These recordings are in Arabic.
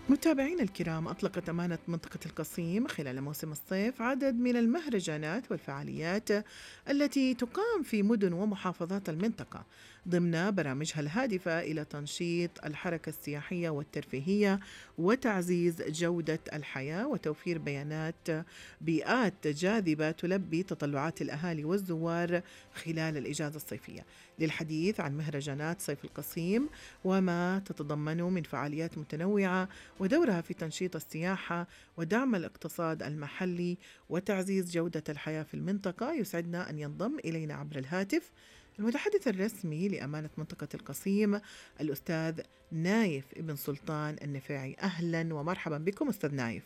متابعينا الكرام، أطلقت أمانة منطقة القصيم خلال موسم الصيف عدد من المهرجانات والفعاليات التي تقام في مدن ومحافظات المنطقة ضمن برامجها الهادفة إلى تنشيط الحركة السياحية والترفيهية وتعزيز جودة الحياة وتوفير بيئات جاذبة تلبي تطلعات الأهالي والزوار خلال الإجازة الصيفية. للحديث عن مهرجانات صيف القصيم وما تتضمنه من فعاليات متنوعة ودورها في تنشيط السياحة ودعم الاقتصاد المحلي وتعزيز جودة الحياة في المنطقة، يسعدنا أن ينضم إلينا عبر الهاتف المتحدث الرسمي لأمانة منطقة القصيم الأستاذ نايف ابن سلطان النفيعي. أهلا ومرحبا بكم أستاذ نايف.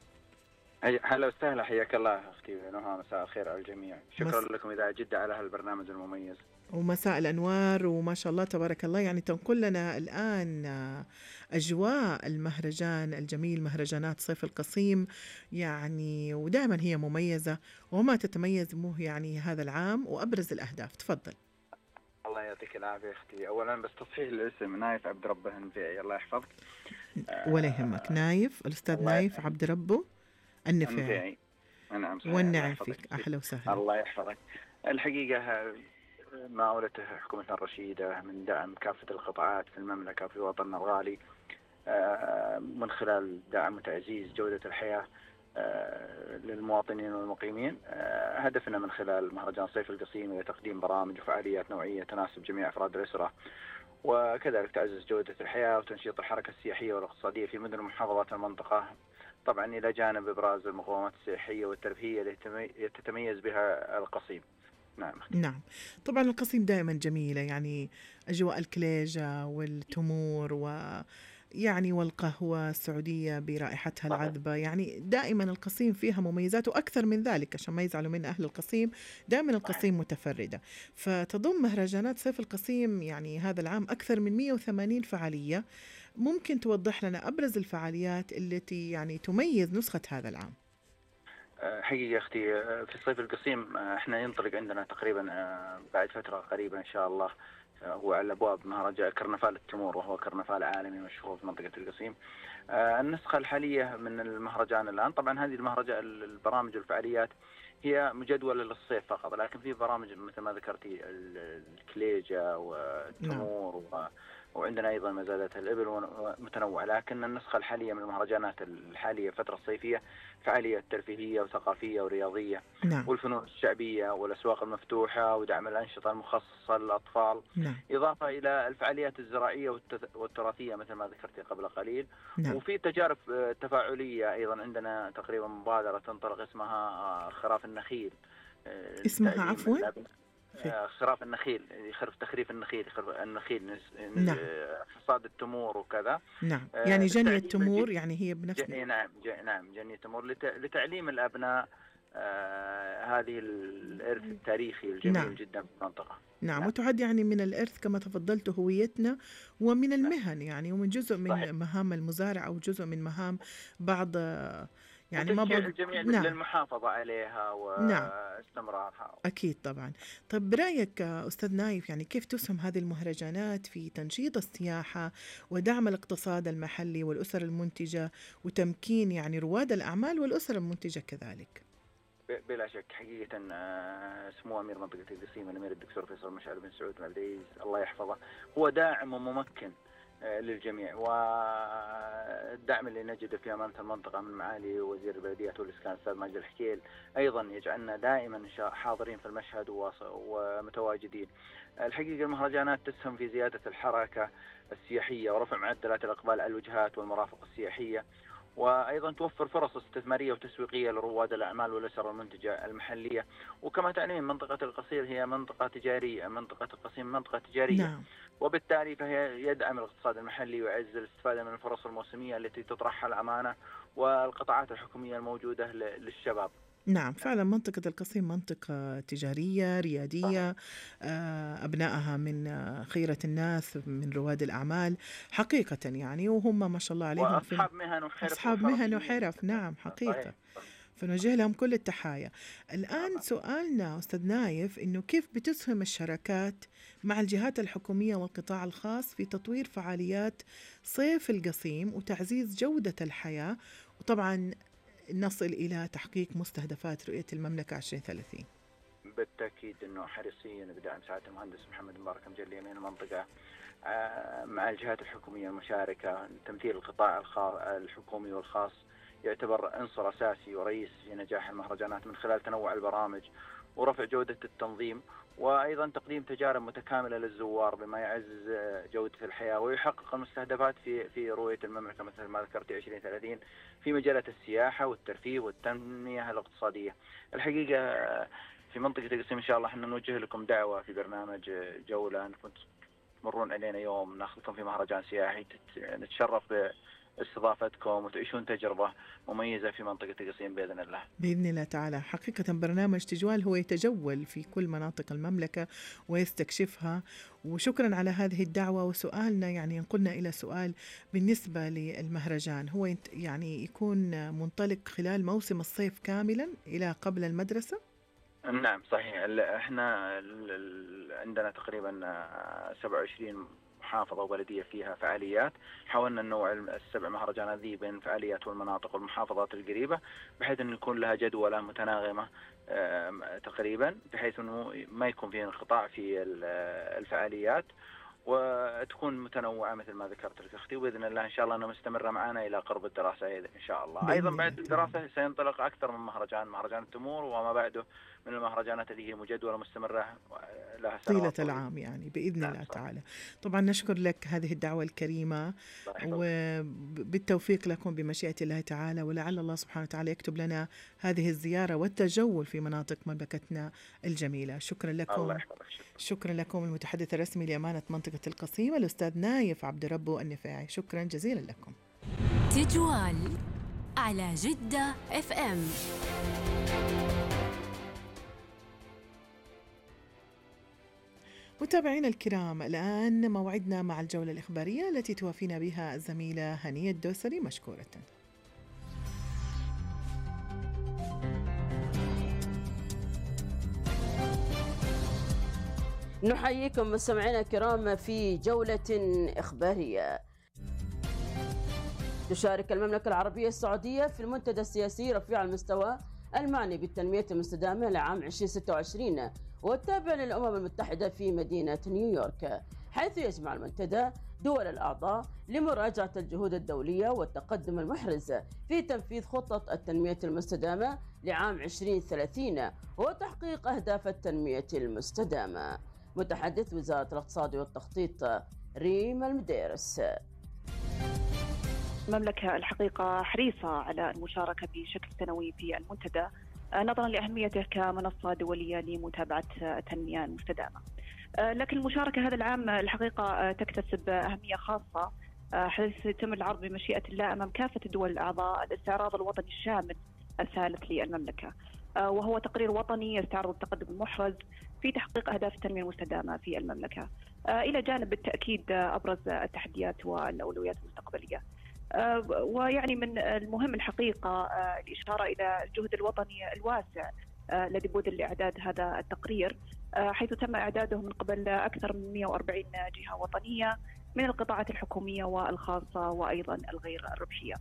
هلا وسهلا، حياك الله أختي نهى، مساء الخير على الجميع. شكرا لكم إذاعة جدة على هالبرنامج المميز. ومساء الأنوار، وما شاء الله تبارك الله، يعني تنقل لنا الآن أجواء المهرجان الجميل، مهرجانات صيف القصيم، يعني ودائما هي مميزة، وما تتميز به يعني هذا العام وأبرز الأهداف. تفضل. الله يعطيك العافية أختي. أولا بس تصحيح الاسم، نايف عبد ربه النفيعي، الله يحفظك. ولا يهمك، نايف الأستاذ نايف عبد ربه النفيعي. نعم صحيح. والنعم فيك، أحلى وسهلا. الله يحفظك. الحقيقة ما أولته حكومتنا الرشيدة من دعم كافة القطاعات في المملكة في وطننا الغالي من خلال دعم وتعزيز جودة الحياة للمواطنين والمقيمين. هدفنا من خلال مهرجان صيف القصيم هي تقديم برامج وفعاليات نوعية تناسب جميع أفراد الأسرة، وكذلك تعزيز جودة الحياة وتنشيط الحركة السياحية والاقتصادية في مدن ومحافظات المنطقة، طبعا إلى جانب إبراز المقومات السياحية والترفيهية التي تتميز بها القصيم. نعم، طبعا القصيم دائما جميلة، يعني أجواء الكليجة والتمور يعني والقهوة السعودية برائحتها العذبة، يعني دائما القصيم فيها مميزات، وأكثر من ذلك عشان ما يزعلوا من أهل القصيم، دائما القصيم متفردة. فتضم مهرجانات صيف القصيم يعني هذا العام أكثر من 180 فعالية. ممكن توضح لنا أبرز الفعاليات التي يعني تميز نسخة هذا العام؟ حقيقة أختي، في صيف القصيم احنا ينطلق عندنا تقريبا بعد فترة قريبة إن شاء الله، هو على أبواب مهرجان كرنفال التمور، وهو كرنفال عالمي مشهور في منطقة القصيم. النسخة الحالية من المهرجان الآن، طبعا هذه المهرجان البرامج والفعاليات هي مجدولة للصيف فقط، لكن في برامج مثل ما ذكرتي الكليجة والتمور وعندنا أيضا مزادات الإبل متنوعة. لكن النسخة الحالية من المهرجانات الحالية فترة الصيفية فعاليات ترفيهية وثقافية ورياضية، والفنون الشعبية والأسواق المفتوحة ودعم الأنشطة المخصصة للأطفال، إضافة إلى الفعاليات الزراعية والتراثية مثل ما ذكرت قبل قليل. وفي تجارب تفاعلية أيضا عندنا تقريبا مبادرة تنطلق اسمها خراف النخيل. اسمها عفوا خراف النخيل، يخرف تخريف النخيل، حصاد التمور وكذا. نعم، يعني جني التمور، يعني هي بنفس نعم جني التمور لتعليم الأبناء هذه الإرث التاريخي الجميل جدا في المنطقة. نعم، وتعد يعني من الإرث كما تفضلت هويتنا، ومن المهن يعني، ومن جزء من مهام المزارع أو جزء من مهام بعض يعني ما بقول الجميع للمحافظة عليها واستمرارها. أكيد طبعا. طيب برأيك أستاذ نايف، يعني كيف تسهم هذه المهرجانات في تنشيط السياحة ودعم الاقتصاد المحلي والأسر المنتجة وتمكين يعني رواد الأعمال والأسر المنتجة كذلك؟ بلا شك حقيقة سمو أمير منطقة القصيم الأمير الدكتور فيصل مشعل بن سعود بن عبد العزيز الله يحفظه هو داعم وممكن للجميع، والدعم اللي نجده في أمانة المنطقة من معالي وزير البلديات والإسكان الأستاذ ماجد الحكيل أيضا يجعلنا دائما حاضرين في المشهد ومتواجدين. الحقيقة المهرجانات تسهم في زيادة الحركة السياحية ورفع معدلات الإقبال على الوجهات والمرافق السياحية، وأيضا توفر فرص استثمارية وتسويقية لرواد الأعمال والأسر المنتجة المحلية. وكما تعلمين منطقة القصير هي منطقة تجارية، منطقة القصيم منطقة تجارية، وبالتالي فهي يدعم الاقتصاد المحلي ويعزز الاستفادة من الفرص الموسمية التي تطرحها الأمانة والقطاعات الحكومية الموجودة للشباب. نعم فعلا منطقة القصيم منطقة تجارية ريادية، أبنائها من خيرة الناس من رواد الأعمال حقيقة يعني، وهم ما شاء الله عليهم أصحاب مهن وحرف. نعم حقيقة. فنوجه لهم كل التحايا. الآن سؤالنا أستاذ نايف إنه كيف بتسهم الشراكات مع الجهات الحكومية والقطاع الخاص في تطوير فعاليات صيف القصيم وتعزيز جودة الحياة، وطبعا نصل إلى تحقيق مستهدفات رؤية المملكة 2030؟ بالتأكيد أنه حريصين بدعم سعادة المهندس محمد مبارك مجلي أمين المنطقة مع الجهات الحكومية المشاركة. تمثيل القطاع الحكومي والخاص يعتبر عنصر أساسي ورئيس في نجاح المهرجانات من خلال تنوع البرامج ورفع جودة التنظيم، وأيضا تقديم تجارب متكاملة للزوار بما يعزز جودة الحياة ويحقق المستهدفات في رؤية المملكة مثل ما ذكرت 2030 في مجالات السياحة والترفيه والتنمية الاقتصادية. الحقيقة في منطقة القصيم إن شاء الله احنا نوجه لكم دعوة في برنامج جولة، أنكم تمرون علينا يوم ناخذكم في مهرجان سياحي نتشرف باستضافتكم وتعيشون تجربة مميزة في منطقة القصيم بإذن الله. بإذن الله تعالى. حقيقة برنامج تجوال هو يتجول في كل مناطق المملكة ويستكشفها، وشكرا على هذه الدعوة. وسؤالنا يعني ينقلنا إلى سؤال بالنسبة للمهرجان، هو يعني يكون منطلق خلال موسم الصيف كاملا إلى قبل المدرسة؟ نعم صحيح. احنا عندنا تقريبا 27 محافظة وبلدية فيها فعاليات. حاولنا ننوع السبع مهرجانات ذي بين الفعاليات والمناطق والمحافظات القريبة بحيث أن يكون لها جدولة متناغمة تقريبا، بحيث أنه ما يكون فيه انقطاع في الفعاليات وتكون متنوعة مثل ما ذكرت لك أختي، وبإذن الله إن شاء الله أنها مستمرة معنا إلى قرب الدراسة إن شاء الله. أيضا بعد الدراسة سينطلق أكثر من مهرجان التمور وما بعده من المهرجانات اللي هي مجدولة مستمرة لها طيلة العام يعني بإذن الله تعالى. طبعا نشكر لك هذه الدعوة الكريمة وبالتوفيق لكم بمشيئة الله تعالى، ولعل الله سبحانه وتعالى يكتب لنا هذه الزيارة والتجول في مناطق مملكتنا الجميلة. شكرا لكم. شكرا لكم المتحدث الرسمي لأمانة منطقة القصيم الأستاذ نايف عبد ربه النفاعي. شكرا جزيلا لكم. تجوال على جدة FM. متابعينا الكرام، الآن موعدنا مع الجولة الإخبارية التي توافينا بها الزميلة هنية الدوسري مشكورة. نحييكم مستمعينا الكرام في جولة إخبارية. تشارك المملكة العربية السعودية في المنتدى السياسي رفيع المستوى المعني بالتنمية المستدامة لعام 2026 والتابع للأمم المتحدة في مدينة نيويورك، حيث يجمع المنتدى دول الأعضاء لمراجعة الجهود الدولية والتقدم المحرز في تنفيذ خطة التنمية المستدامة لعام 2030 وتحقيق أهداف التنمية المستدامة. متحدث وزارة الاقتصاد والتخطيط ريم المديرس: المملكة الحقيقة حريصة على المشاركة بشكل سنوي في المنتدى نظرا لأهميته كمنصة دولية لمتابعة التنمية المستدامة. لكن المشاركة هذا العام الحقيقة تكتسب أهمية خاصة حيث يتم العرض بمشيئة الله أمام كافة الدول الأعضاء الاستعراض الوطني الشامل الثالث للمملكة، وهو تقرير وطني يستعرض التقدم المحرز في تحقيق أهداف التنمية المستدامة في المملكة، إلى جانب بالتأكيد أبرز التحديات والأولويات المستقبلية. ويعني من المهم الحقيقة الإشارة إلى الجهد الوطني الواسع الذي بذل لإعداد هذا التقرير، حيث تم إعداده من قبل أكثر من 140 جهة وطنية من القطاعات الحكومية والخاصة وأيضا الغير الربحية.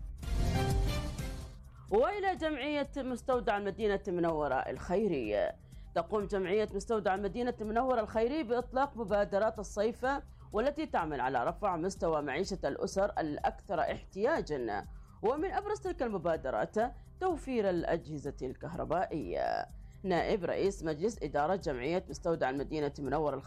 وإلى جمعية مستودع المدينة المنورة الخيري. تقوم جمعية مستودع المدينة المنورة الخيري بإطلاق مبادرات الصيف والتي تعمل على رفع مستوى معيشة الأسر الأكثر احتياجاً، ومن أبرز تلك المبادرات توفير الأجهزة الكهربائية. نائب رئيس مجلس إدارة جمعية مستودع المدينة المنورة